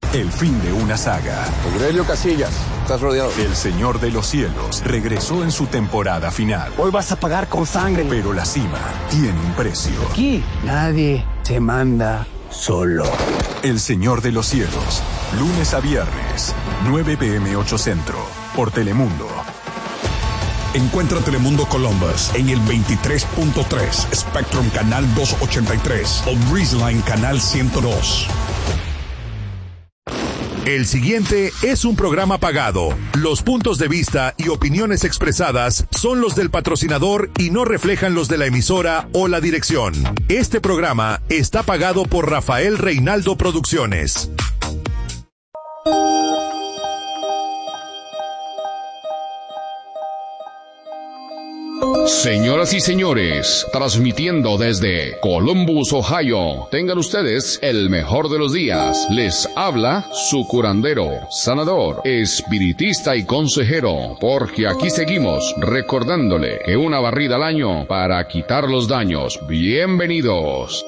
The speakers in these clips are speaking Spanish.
El fin de una saga. Aurelio Casillas, estás rodeado. El Señor de los Cielos regresó en su temporada final. Hoy vas a pagar con sangre. Pero la cima tiene un precio. Aquí nadie se manda solo. El Señor de los Cielos, lunes a viernes, 9 p.m. 8 Centro, por Telemundo. Encuentra Telemundo Columbus en el 23.3, Spectrum Canal 283 o BreezeLine Canal 102. El siguiente es un programa pagado. Los puntos de vista y opiniones expresadas son los del patrocinador y no reflejan los de la emisora o la dirección. Este programa está pagado por Rafael Reinaldo Producciones. Señoras y señores, transmitiendo desde Columbus, Ohio, tengan ustedes el mejor de los días. Les habla su curandero, sanador, espiritista y consejero, porque aquí seguimos recordándole que una barrida al año para quitar los daños. Bienvenidos.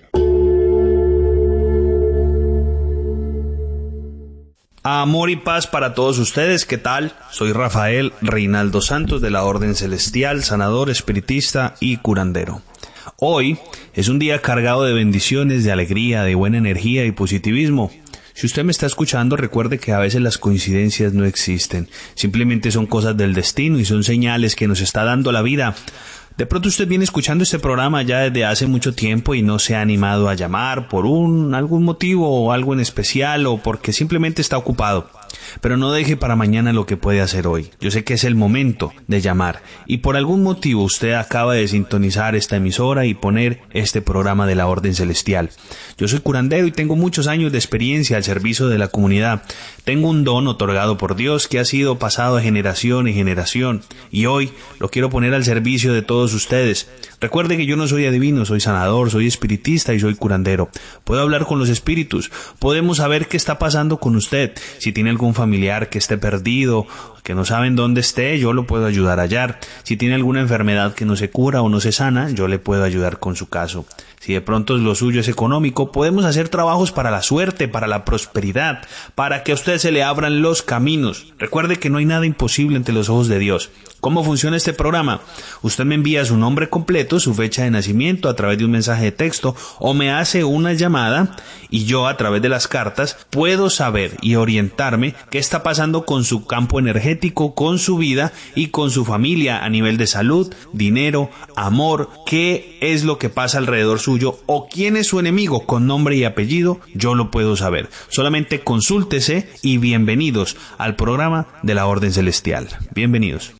Amor y paz para todos ustedes, ¿qué tal? Soy Rafael Reinaldo Santos de la Orden Celestial, sanador, espiritista y curandero. Hoy es un día cargado de bendiciones, de alegría, de buena energía y positivismo. Si usted me está escuchando, recuerde que a veces las coincidencias no existen, simplemente son cosas del destino y son señales que nos está dando la vida. De pronto usted viene escuchando este programa ya desde hace mucho tiempo y no se ha animado a llamar por algún motivo o algo en especial o porque simplemente está ocupado. Pero no deje para mañana lo que puede hacer hoy. Yo sé que es el momento de llamar y por algún motivo usted acaba de sintonizar esta emisora y poner este programa de la Orden Celestial. Yo soy curandero y tengo muchos años de experiencia al servicio de la comunidad. Tengo un don otorgado por Dios que ha sido pasado de generación en generación y hoy lo quiero poner al servicio de todos ustedes. Recuerde que yo no soy adivino, soy sanador, soy espiritista y soy curandero. Puedo hablar con los espíritus, podemos saber qué está pasando con usted. Si tiene algún familiar que esté perdido, que no saben dónde esté, yo lo puedo ayudar a hallar. Si tiene alguna enfermedad que no se cura o no se sana, yo le puedo ayudar con su caso. Si de pronto lo suyo es económico, podemos hacer trabajos para la suerte, para la prosperidad, para que a usted se le abran los caminos. Recuerde que no hay nada imposible ante los ojos de Dios. ¿Cómo funciona este programa? Usted me envía su nombre completo, su fecha de nacimiento a través de un mensaje de texto o me hace una llamada y yo a través de las cartas puedo saber y orientarme qué está pasando con su campo energético, con su vida y con su familia a nivel de salud, dinero, amor, qué es lo que pasa alrededor suyo o quién es su enemigo con nombre y apellido, yo lo puedo saber. Solamente consúltese y bienvenidos al programa de la Orden Celestial. Bienvenidos.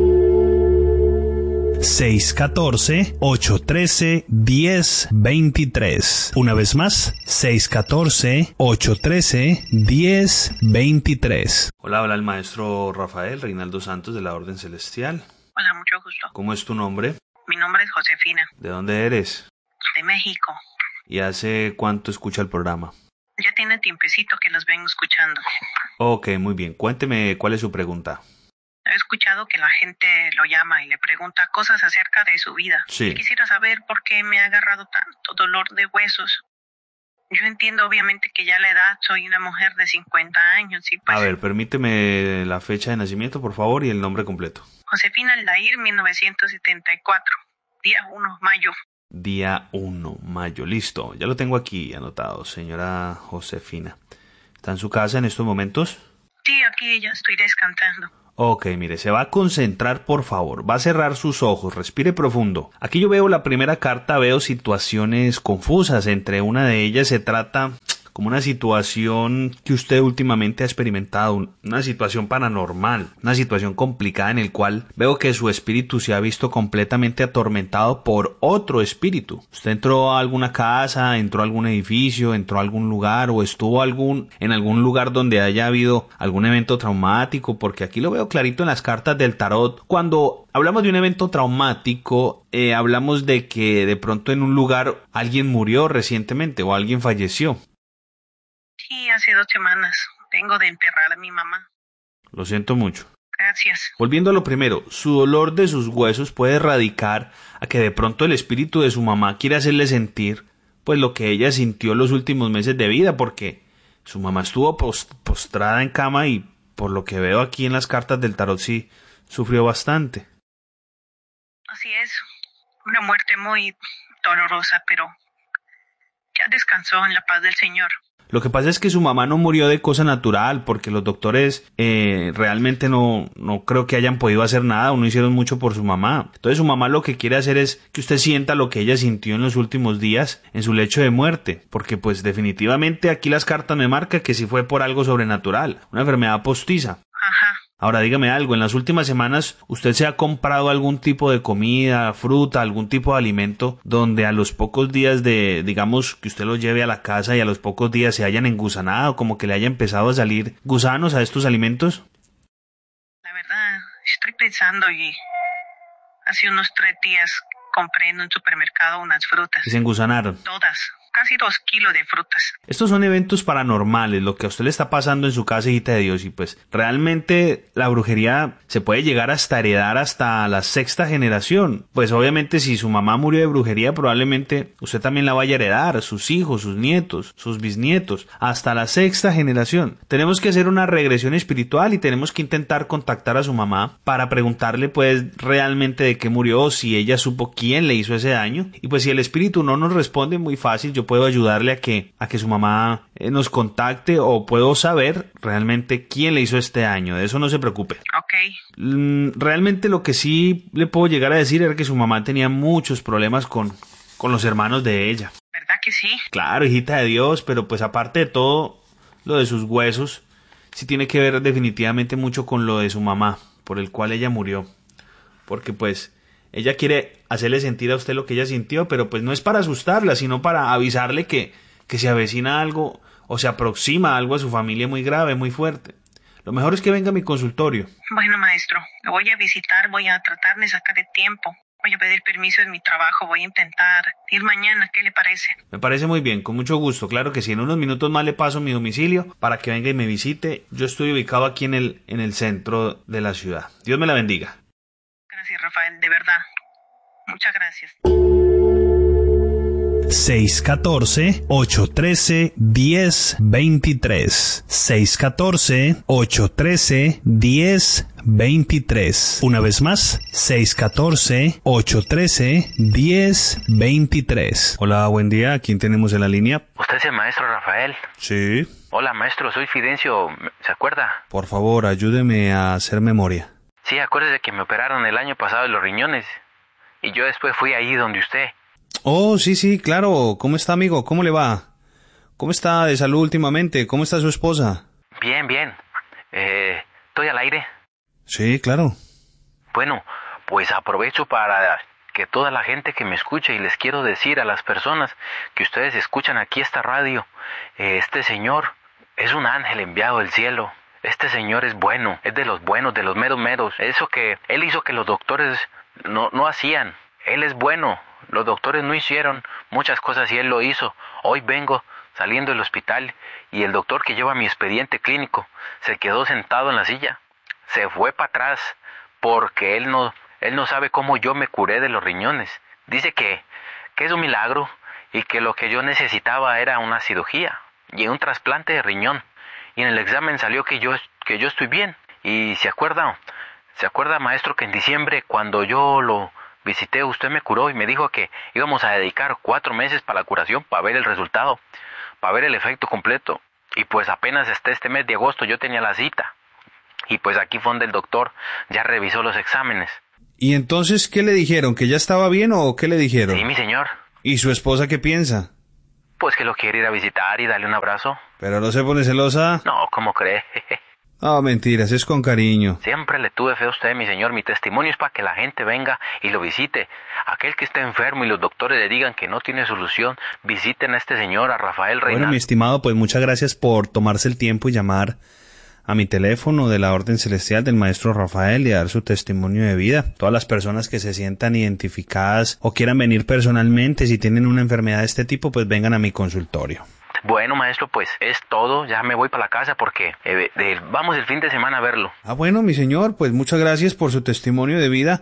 614-813-1023. Una vez más, 614-813-1023. Hola, el maestro Rafael Reinaldo Santos de la Orden Celestial. Hola, mucho gusto. ¿Cómo es tu nombre? Mi nombre es Josefina. ¿De dónde eres? De México. ¿Y hace cuánto escucha el programa? Ya tiene tiempecito que los vengo escuchando. Ok, muy bien. Cuénteme cuál es su pregunta. He escuchado que la gente lo llama y le pregunta cosas acerca de su vida. Sí. Quisiera saber por qué me ha agarrado tanto dolor de huesos. Yo entiendo obviamente que ya la edad, soy una mujer de 50 años. Y pues, a ver, permíteme la fecha de nacimiento, por favor, y el nombre completo. Josefina Aldair, 1974, día 1 mayo. Día 1 mayo, listo. Ya lo tengo aquí anotado, señora Josefina. ¿Está en su casa en estos momentos? Sí, aquí ya estoy descansando. Ok, mire, se va a concentrar, por favor. Va a cerrar sus ojos, respire profundo. Aquí yo veo la primera carta, veo situaciones confusas. Entre una de ellas se trata como una situación que usted últimamente ha experimentado, una situación paranormal, una situación complicada en el cual veo que su espíritu se ha visto completamente atormentado por otro espíritu. Usted entró a alguna casa, entró a algún edificio, entró a algún lugar o estuvo en algún lugar donde haya habido algún evento traumático, porque aquí lo veo clarito en las cartas del tarot. Cuando hablamos de un evento traumático, hablamos de que de pronto en un lugar alguien murió recientemente o alguien falleció. Sí, hace 2 semanas. Tengo de enterrar a mi mamá. Lo siento mucho. Gracias. Volviendo a lo primero, su dolor de sus huesos puede radicar a que de pronto el espíritu de su mamá quiere hacerle sentir pues lo que ella sintió los últimos meses de vida, porque Su mamá estuvo postrada en cama y, por lo que veo aquí en las cartas del tarot, sí sufrió bastante. Así es, una muerte muy dolorosa, pero ya descansó en la paz del Señor. Lo que pasa es que su mamá no murió de cosa natural, porque los doctores realmente no creo que hayan podido hacer nada o no hicieron mucho por su mamá. Entonces su mamá lo que quiere hacer es que usted sienta lo que ella sintió en los últimos días en su lecho de muerte, porque pues definitivamente aquí las cartas me marcan que sí fue por algo sobrenatural, una enfermedad postiza. Ajá. Ahora dígame algo, en las últimas semanas ¿usted se ha comprado algún tipo de comida, fruta, algún tipo de alimento donde a los pocos días de, digamos, que usted lo lleve a la casa y a los pocos días se hayan engusanado, como que le haya empezado a salir gusanos a estos alimentos? La verdad, estoy pensando y hace unos 3 días compré en un supermercado unas frutas. Y se engusanaron. Todas. Casi 2 kilos de frutas. Estos son eventos paranormales, lo que a usted le está pasando en su casa, hijita de Dios, y pues realmente la brujería se puede llegar hasta heredar hasta la 6ª generación. Pues obviamente si su mamá murió de brujería, probablemente usted también la vaya a heredar, sus hijos, sus nietos, sus bisnietos, hasta la 6ª generación. Tenemos que hacer una regresión espiritual y tenemos que intentar contactar a su mamá para preguntarle pues realmente de qué murió, si ella supo quién le hizo ese daño, y pues si el espíritu no nos responde, muy fácil, yo puedo ayudarle a que su mamá nos contacte o puedo saber realmente quién le hizo este daño. De eso no se preocupe. Ok. Realmente lo que sí le puedo llegar a decir era que su mamá tenía muchos problemas con los hermanos de ella. ¿Verdad que sí? Claro, hijita de Dios, pero pues aparte de todo, lo de sus huesos sí tiene que ver definitivamente mucho con lo de su mamá, por el cual ella murió. Porque pues ella quiere hacerle sentir a usted lo que ella sintió, pero pues no es para asustarla, sino para avisarle que se avecina algo o se aproxima algo a su familia muy grave, muy fuerte. Lo mejor es que venga a mi consultorio. Bueno, maestro, lo voy a visitar, voy a tratar de sacar el tiempo. Voy a pedir permiso en mi trabajo, voy a intentar ir mañana, ¿qué le parece? Me parece muy bien, con mucho gusto. Claro que sí, en unos minutos más le paso mi domicilio para que venga y me visite. Yo estoy ubicado aquí en el centro de la ciudad. Dios me la bendiga. Gracias, Rafael, de verdad. Muchas gracias. 614-813-1023. 614-813-1023. Una vez más, 614-813-1023. Hola, buen día. ¿Quién tenemos en la línea? ¿Usted es el maestro Rafael? Sí. Hola, maestro, soy Fidencio. ¿Se acuerda? Por favor, ayúdeme a hacer memoria. Sí, acuérdese que me operaron el año pasado de los riñones. Y yo después fui ahí donde usted. Oh, sí, claro. ¿Cómo está, amigo? ¿Cómo le va? ¿Cómo está de salud últimamente? ¿Cómo está su esposa? Bien. ¿Estoy al aire? Sí, claro. Bueno, pues aprovecho para que toda la gente que me escuche, y les quiero decir a las personas que ustedes escuchan aquí esta radio, este señor es un ángel enviado del cielo. Este señor es bueno, es de los buenos, de los meros. Eso que él hizo que los doctores no hacían. Él es bueno. Los doctores no hicieron muchas cosas y él lo hizo. Hoy vengo saliendo del hospital y el doctor que lleva mi expediente clínico se quedó sentado en la silla. Se fue para atrás porque él no sabe cómo yo me curé de los riñones. Dice que es un milagro y que lo que yo necesitaba era una cirugía y un trasplante de riñón. Y en el examen salió que yo estoy bien. Y se acuerda, maestro, que en diciembre, cuando yo lo visité, usted me curó y me dijo que íbamos a dedicar 4 meses para la curación, para ver el resultado, para ver el efecto completo. Y pues apenas este mes de agosto yo tenía la cita. Y pues aquí fue donde el doctor ya revisó los exámenes. ¿Y entonces qué le dijeron? ¿Que ya estaba bien o qué le dijeron? Sí, mi señor. ¿Y su esposa qué piensa? Pues que lo quiere ir a visitar y darle un abrazo. ¿Pero no se pone celosa? No, ¿cómo cree? Ah, mentiras, es con cariño. Siempre le tuve fe a usted, mi señor. Mi testimonio es para que la gente venga y lo visite. Aquel que esté enfermo y los doctores le digan que no tiene solución, visiten a este señor, a Rafael Reinal. Bueno, mi estimado, pues muchas gracias por tomarse el tiempo y llamar a mi teléfono de la Orden Celestial del Maestro Rafael y dar su testimonio de vida. Todas las personas que se sientan identificadas o quieran venir personalmente, si tienen una enfermedad de este tipo, pues vengan a mi consultorio. Bueno, maestro, pues es todo. Ya me voy para la casa porque vamos el fin de semana a verlo. Ah, bueno, mi señor, pues muchas gracias por su testimonio de vida.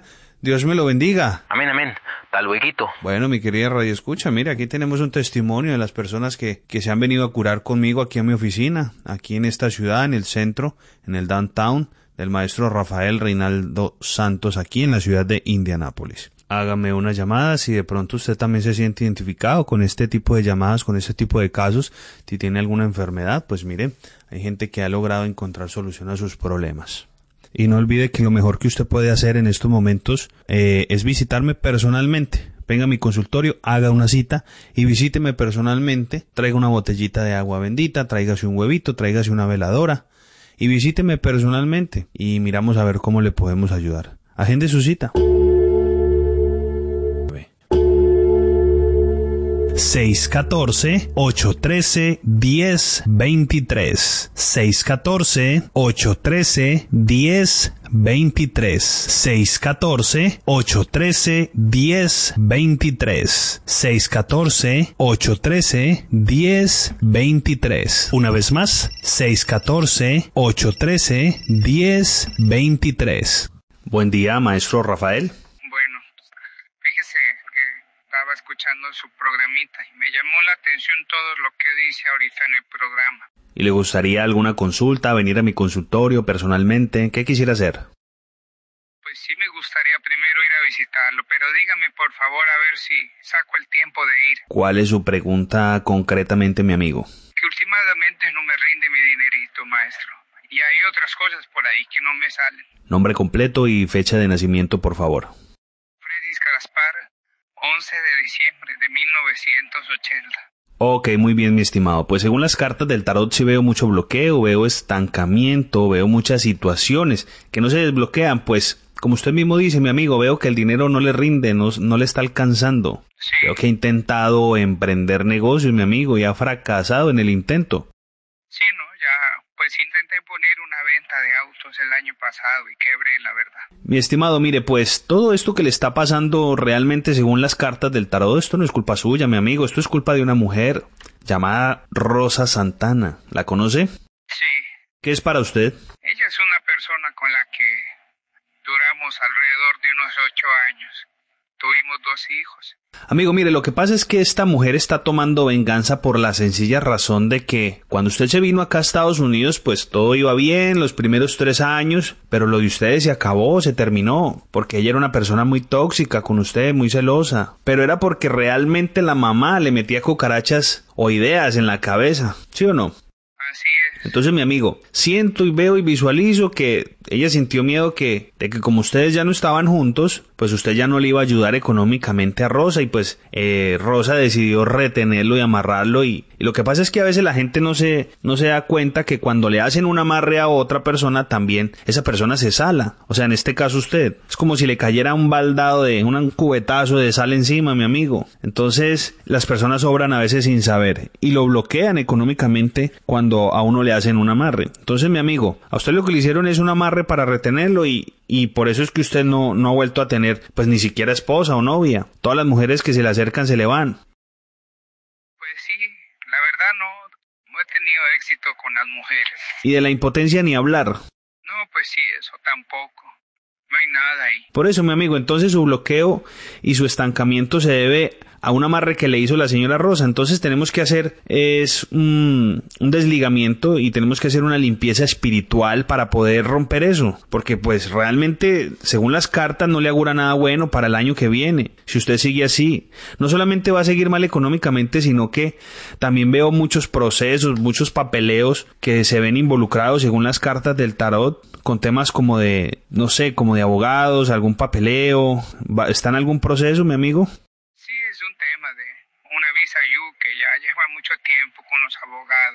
Dios me lo bendiga. Amén, amén. Hasta lueguito. Bueno, mi querida radioescucha, mira, aquí tenemos un testimonio de las personas que se han venido a curar conmigo aquí a mi oficina, aquí en esta ciudad, en el centro, en el downtown, del maestro Rafael Reinaldo Santos, aquí en la ciudad de Indianápolis. Hágame una llamada si de pronto usted también se siente identificado con este tipo de llamadas, con este tipo de casos. Si tiene alguna enfermedad, pues mire, hay gente que ha logrado encontrar solución a sus problemas. Y no olvide que lo mejor que usted puede hacer en estos momentos es visitarme personalmente. Venga a mi consultorio, haga una cita y visíteme personalmente. Traiga una botellita de agua bendita, tráigase un huevito, tráigase una veladora y visíteme personalmente y miramos a ver cómo le podemos ayudar. Agende su cita. 614-813-1023. 614-813-1023. 614-813-1023. 614-813-1023. Una vez más, 614-813-1023. Buen día, maestro Rafael. Bueno, fíjese que estaba escuchando su programita y me llamó la atención todo lo que dice ahorita en el programa. ¿Y le gustaría alguna consulta, venir a mi consultorio personalmente? ¿Qué quisiera hacer? Pues sí me gustaría primero ir a visitarlo, pero dígame por favor a ver si saco el tiempo de ir. ¿Cuál es su pregunta concretamente, mi amigo? Que últimamente no me rinde mi dinerito, maestro. Y hay otras cosas por ahí que no me salen. Nombre completo y fecha de nacimiento, por favor. Freddy Gaspar, 11 de diciembre de 1980. Ok, muy bien, mi estimado. Pues según las cartas del tarot sí veo mucho bloqueo, veo estancamiento, veo muchas situaciones que no se desbloquean. Pues, como usted mismo dice, mi amigo, veo que el dinero no le rinde, no le está alcanzando. Sí. Veo que ha intentado emprender negocios, mi amigo, y ha fracasado en el intento. Sí, no, ya, pues intenté poner una venta de autos el año pasado y quebré, la verdad. Mi estimado, mire, pues todo esto que le está pasando realmente según las cartas del tarot, esto no es culpa suya, mi amigo, esto es culpa de una mujer llamada Rosa Santana. ¿La conoce? Sí. ¿Qué es para usted? Ella es una persona con la que duramos alrededor de unos 8 años. Tuvimos 2 hijos. Amigo, mire, lo que pasa es que esta mujer está tomando venganza por la sencilla razón de que cuando usted se vino acá a Estados Unidos, pues todo iba bien los primeros 3 años, pero lo de ustedes se acabó, se terminó, porque ella era una persona muy tóxica con usted, muy celosa, pero era porque realmente la mamá le metía cucarachas o ideas en la cabeza, ¿sí o no? Así es. Entonces, mi amigo, siento y veo y visualizo que ella sintió miedo de que como ustedes ya no estaban juntos, pues usted ya no le iba a ayudar económicamente a Rosa y pues Rosa decidió retenerlo y amarrarlo y lo que pasa es que a veces la gente no se da cuenta que cuando le hacen un amarre a otra persona también esa persona se sala. O sea, en este caso usted, es como si le cayera un baldado un cubetazo de sal encima, mi amigo. Entonces, las personas obran a veces sin saber y lo bloquean económicamente cuando a uno le hacen un amarre. Entonces, mi amigo, a usted lo que le hicieron es un amarre para retenerlo y por eso es que usted no ha vuelto a tener pues ni siquiera esposa o novia. Todas las mujeres que se le acercan se le van. Pues sí, la verdad no he tenido éxito con las mujeres. Y de la impotencia ni hablar. No, pues sí, eso tampoco. No hay nada ahí. Por eso, mi amigo, entonces su bloqueo y su estancamiento se debe a un amarre que le hizo la señora Rosa. Entonces tenemos que hacer un desligamiento y tenemos que hacer una limpieza espiritual para poder romper eso. Porque pues realmente, según las cartas, no le augura nada bueno para el año que viene. Si usted sigue así, no solamente va a seguir mal económicamente, sino que también veo muchos procesos, muchos papeleos que se ven involucrados según las cartas del tarot con temas como de, no sé, como de abogados, algún papeleo. ¿Está en algún proceso, mi amigo? Sí, es un tema de una visa U que ya lleva mucho tiempo con los abogados.